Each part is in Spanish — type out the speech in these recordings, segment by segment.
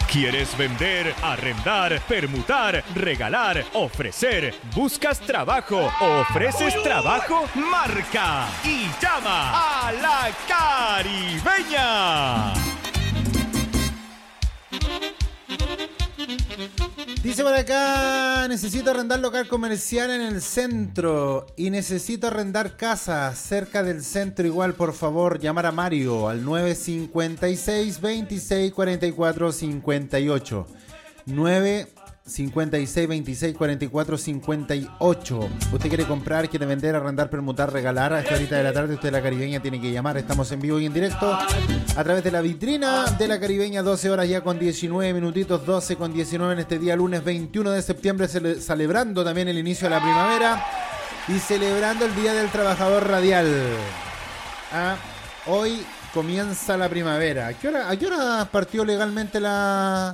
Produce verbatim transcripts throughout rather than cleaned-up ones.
¿Quieres vender, arrendar, permutar, regalar, ofrecer? ¿Buscas trabajo o ofreces trabajo? Marca y llama a La Caribeña. Dice por acá, necesito arrendar local comercial en el centro y necesito arrendar casa cerca del centro igual, por favor, llamar a Mario al nueve cinco seis, veintiséis, cuarenta y cuatro, cincuenta y ocho. nueve cinco seis, veintiséis, cuarenta y cuatro, cincuenta y ocho. Usted quiere comprar, quiere vender, arrendar, permutar, regalar. A esta horita de la tarde usted, La Caribeña, tiene que llamar. Estamos en vivo y en directo a través de la vitrina de La Caribeña. Doce horas ya con diecinueve minutitos, doce con diecinueve en este día lunes veintiuno de septiembre, cele- celebrando también el inicio de la primavera y celebrando el Día del Trabajador Radial. Ah, hoy comienza la primavera. ¿A qué hora, a qué hora partió legalmente la...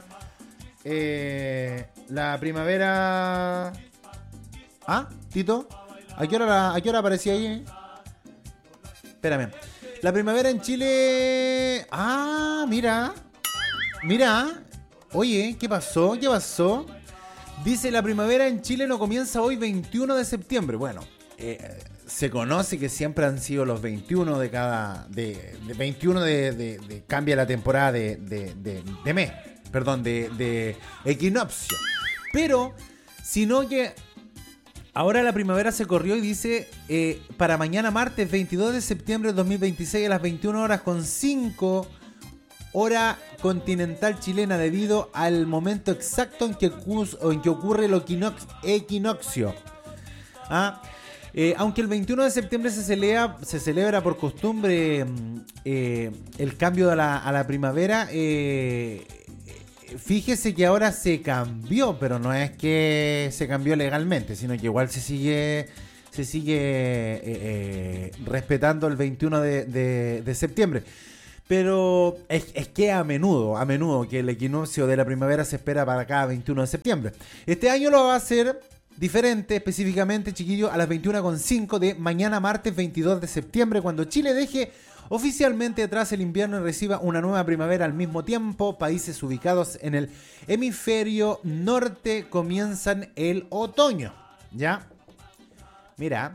Eh, la primavera? ¿Ah, Tito? ¿A qué hora, a qué hora aparecía ahí? Espérame. La primavera en Chile... Ah, mira. Mira. Oye, ¿qué pasó? ¿Qué pasó? Dice, la primavera en Chile no comienza hoy veintiuno de septiembre. Bueno, eh, se conoce que siempre han sido los veintiuno de cada... De, de veintiuno de, de, de... Cambia la temporada de, de, de, de mes. Perdón, de, de equinoccio. Pero, sino que ahora la primavera se corrió y dice eh, para mañana martes veintidós de septiembre de dos mil veintiséis a las veintiuna horas con cinco, hora continental chilena, debido al momento exacto en que, en que ocurre el equinox, equinoccio. ¿Ah? Eh, aunque el veintiuno de septiembre se celebra, se celebra por costumbre eh, el cambio a la, a la primavera, eh, fíjese que ahora se cambió, pero no es que se cambió legalmente, sino que igual se sigue se sigue eh, eh, respetando el veintiuno de, de, de septiembre. Pero es, es que a menudo, a menudo que el equinoccio de la primavera se espera para cada veintiuno de septiembre. Este año lo va a hacer diferente, específicamente, chiquillos, a las veintiuna con cinco de mañana martes veintidós de septiembre, cuando Chile deje oficialmente atrás el invierno y reciba una nueva primavera al mismo tiempo. Países ubicados en el hemisferio norte comienzan el otoño. ¿Ya? Mira.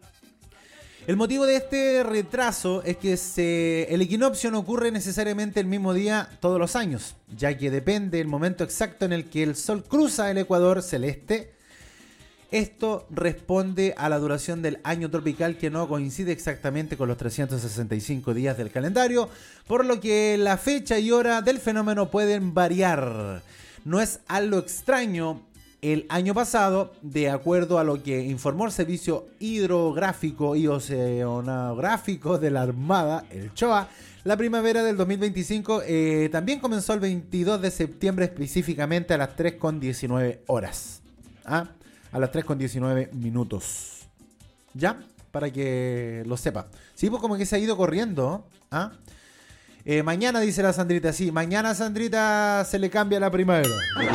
El motivo de este retraso es que se, el equinoccio no ocurre necesariamente el mismo día todos los años, ya que depende del momento exacto en el que el Sol cruza el ecuador celeste. Esto responde a la duración del año tropical, que no coincide exactamente con los trescientos sesenta y cinco días del calendario, por lo que la fecha y hora del fenómeno pueden variar. No es algo extraño. El año pasado, de acuerdo a lo que informó el Servicio Hidrográfico y Oceanográfico de la Armada, el CHOA, la primavera del dos mil veinticinco eh, también comenzó el veintidós de septiembre, específicamente a las tres con diecinueve horas. ¿Ah? A las tres con diecinueve minutos. ¿Ya? Para que lo sepa. Sí, pues como que se ha ido corriendo. ¿Ah? Eh, mañana, dice la Sandrita. Sí, mañana, Sandrita, se le cambia la primavera.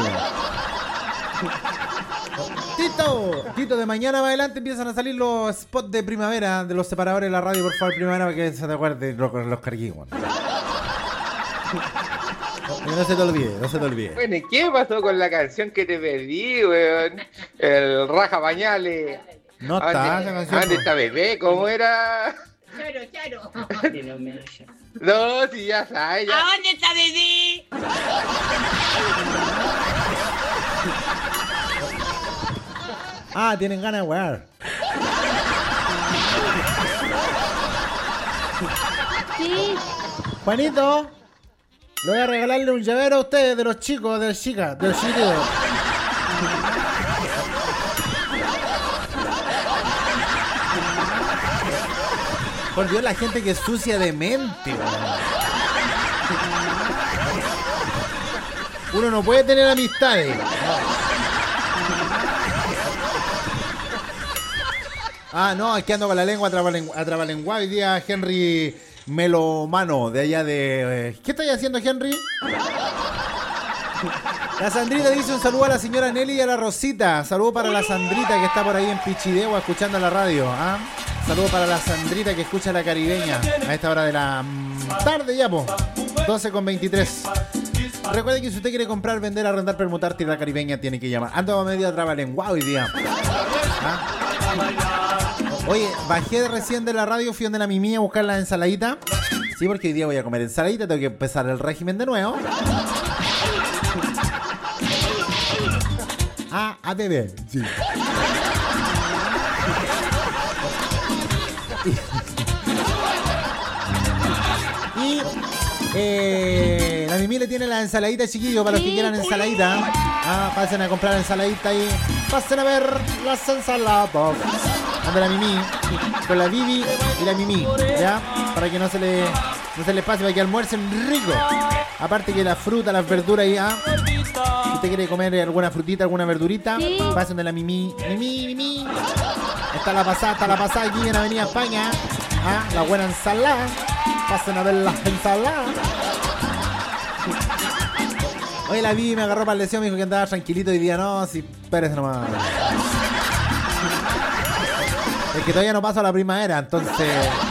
Tito, Tito, de mañana para adelante empiezan a salir los spots de primavera de los separadores de la radio, por favor, primavera, para que se te acuerde los, los carguigos. No se te olvide, no se te olvide. Bueno, ¿y qué pasó con la canción que te pedí, weón? El Raja Pañales. No está esa canción. ¿Dónde está bebé? ¿Cómo era? Charo, charo. No, si ya sabes. Ya. ¿A dónde está bebé? Ah, tienen ganas de wear. Sí. Juanito, le voy a regalarle un llavero a ustedes de los chicos, de las chicas, de los chicos. Por Dios, la gente que es sucia de mente. Uno no puede tener amistades. Ah, no, es que ando con la lengua atrabalengua. Hoy día Henry Melomano, de allá de... ¿Qué estáis haciendo, Henry? La Sandrita dice un saludo a la señora Nelly y a la Rosita. Saludo para la Sandrita que está por ahí en Pichidegua escuchando la radio. ¿Ah? Saludo para la Sandrita que escucha La Caribeña a esta hora de la tarde ya, po. doce con veintitrés. Recuerde que si usted quiere comprar, vender, arrendar, permutar, tierra caribeña, tiene que llamar. Ando a medio trabalengua hoy día. ¿Ah? Oye, bajé de recién de la radio, fui donde la Mimi a buscar la ensaladita. Sí, porque hoy día voy a comer ensaladita, tengo que empezar el régimen de nuevo. Ah, a beber, sí. Y eh, la Mimi le tiene la ensaladita, chiquillo, para los que quieran ensaladita. Ah, pasen a comprar ensaladita y pasen a ver las ensaladas. Anda la Mimi, con la Bibi y la Mimi, ¿ya? Para que no se le, no se les pase, para que almuercen rico. Aparte que la fruta, las verduras y ah, si usted quiere comer alguna frutita, alguna verdurita, sí. pasen de la Mimi. Mimi, Mimi. Está la pasada, está la pasada aquí en Avenida España. Ah, la buena ensalada. Pasen a ver las ensaladas. Oye, la Bibi me agarró para el deseo, me dijo que andaba tranquilito hoy día. No, si, espérese nomás. Es que todavía no paso a la primavera, entonces